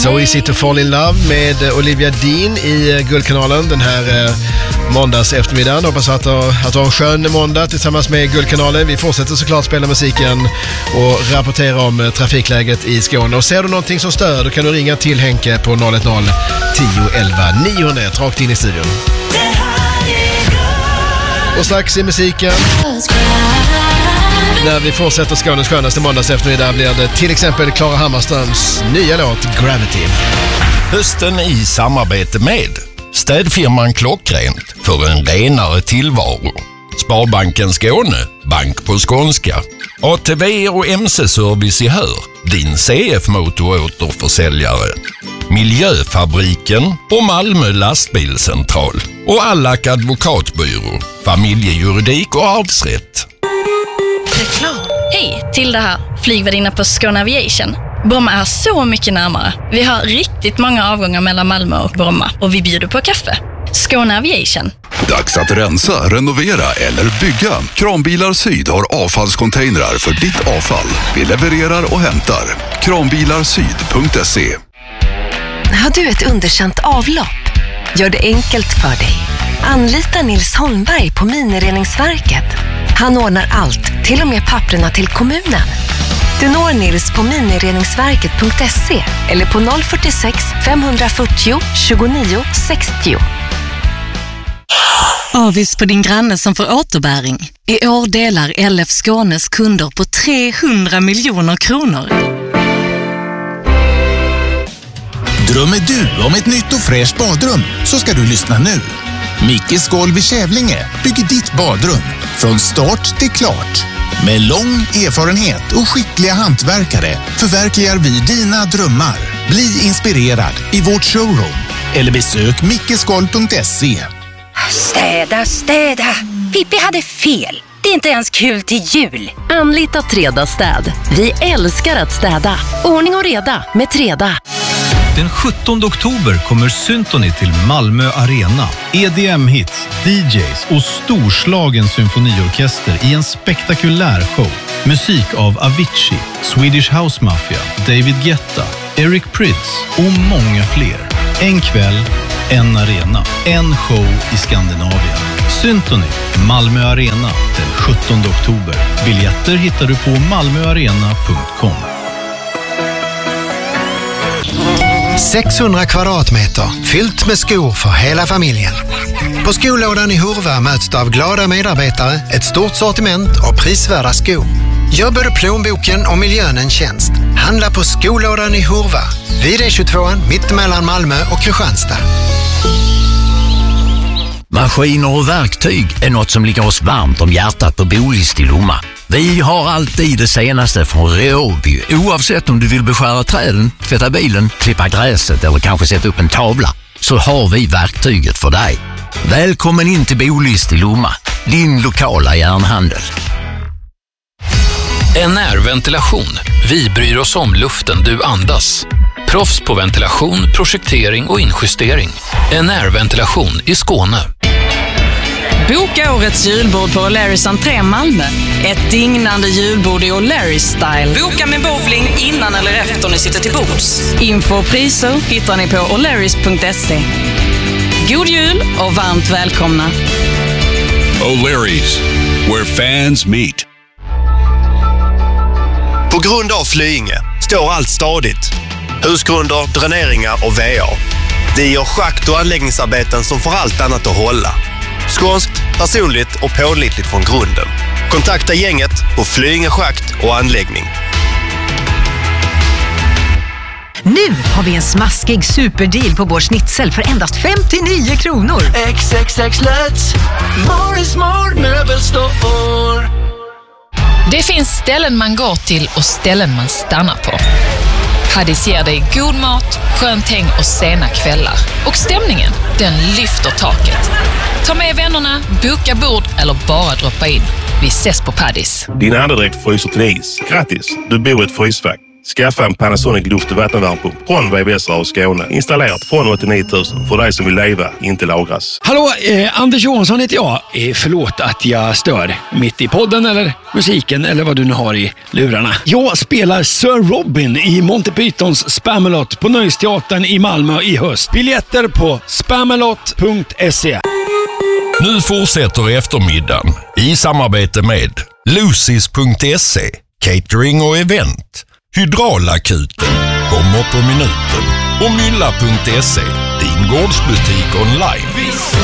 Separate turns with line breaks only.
So Easy to Fall in Love med Olivia Dean i Guldkanalen den här måndags eftermiddagen. Hoppas att du har en skön måndag tillsammans med Guldkanalen. Vi fortsätter såklart spela musiken och rapportera om trafikläget i Skåne. Och ser du någonting som stör, då kan du ringa till Henke på 010 1011 901 rakt in i studion. Och strax i musiken, när vi fortsätter Skånes skönaste måndags eftermiddag, blir det till exempel Klara Hammarströms nya låt Gravity.
Hösten i samarbete med städfirman Klockrent för en renare tillvaro. Sparbanken Skåne, bank på skånska. ATV och MC-service i Hör, din CF-motoråterförsäljare. Miljöfabriken och Malmö lastbilscentral. Och Allak advokatbyrå, familjejuridik och arvsrätt.
Reklam. Hej, till det här flygvärdinna på Skåne Aviation. Bromma är så mycket närmare. Vi har riktigt många avgångar mellan Malmö och Bromma och vi bjuder på kaffe. Skåne Aviation.
Dags att rensa, renovera eller bygga. Kranbilar Syd har avfallscontainrar för ditt avfall. Vi levererar och hämtar. Kranbilarsyd.se.
Har du ett underkänt avlopp? Gör det enkelt för dig. Anlita Nils Holmberg på Minireningsverket. Han ordnar allt, till och med papperna till kommunen. Du når Nils på minireningsverket.se eller på 046 540 29 60.
Avis på din granne som får återbäring. I år delar LF Skånes kunder på 300 miljoner kronor.
Drömmer du om ett nytt och fräscht badrum så ska du lyssna nu. Mickes Golv i Kävlinge bygger ditt badrum från start till klart. Med lång erfarenhet och skickliga hantverkare förverkligar vi dina drömmar. Bli inspirerad i vårt showroom eller besök mickesgolv.se.
Städa. Pippi hade fel. Det är inte ens kul till jul.
Anlita Treda Städ. Vi älskar att städa. Ordning och reda med Treda.
Den 17 oktober kommer Symphony till Malmö Arena. EDM-hits, DJs och storslagen symfoniorkester i en spektakulär show. Musik av Avicii, Swedish House Mafia, David Guetta, Eric Prydz och många fler. En kväll, en arena, en show i Skandinavien. Symphony, Malmö Arena, den 17 oktober. Biljetter hittar du på malmöarena.com.
600 kvadratmeter, fyllt med skor för hela familjen. På skolådan i Hurva möts du av glada medarbetare, ett stort sortiment och prisvärda skor. Gör både plånboken och miljön en tjänst. Handla på skolådan i Hurva. Vid E22 mittemellan Malmö och Kristianstad.
Maskiner och verktyg är något som ligger oss varmt om hjärtat på Bolist i Lomma. Vi har alltid det senaste från Ryobi. Oavsett om du vill beskära träden, tvätta bilen, klippa gräset eller kanske sätta upp en tavla, så har vi verktyget för dig. Välkommen in till Bolist i Lomma, din lokala järnhandel.
NR-ventilation. Vi bryr oss om luften du andas. Proffs på ventilation, projektering och injustering. NR-ventilation i Skåne.
Boka årets julbord på O'Larrys entré Malmö. Ett dignande julbord i O'Larrys style. Boka med bowling innan eller efter ni sitter till bords. Info och priser hittar ni på O'Larrys.se. God jul och varmt välkomna.
O'Larrys, where fans meet.
På grund av Flyinge står allt stadigt. Husgrunder, dräneringar och VA. Det gör schakt- och anläggningsarbeten som får allt annat att hålla. Skånskt, personligt och pålitligt från grunden. Kontakta gänget på Flyinge schakt och anläggning.
Nu har vi en smaskig superdeal på vår schnitzel för endast 59 kronor.
XXX Let's More is more möbelstore.
Det finns ställen man går till och ställen man stannar på. Haddis ger dig god mat, skönt häng och sena kvällar. Och stämningen, den lyfter taket. Ta med vännerna, boka bord eller bara droppa in. Vi ses på Paddis.
Din andedräkt fryser till is. Grattis, du bor i ett frysfack. Skaffa en Panasonic luft- och vattenvärmepump från VVS Rör Skåne. Installerat från 89 000 för dig som vill leva, inte lagras.
Hallå, Anders Johansson heter jag. Förlåt att jag stör. Mitt i podden eller musiken eller vad du nu har i lurarna. Jag spelar Sir Robin i Monty Pythons Spamalot på Nöjesteatern i Malmö i höst. Biljetter på spamalot.se.
Nu fortsätter eftermiddagen i samarbete med Lucis.se, catering och event. Hydraulakuten kommer på minuten och Mylla.se, din gårdsbutik online.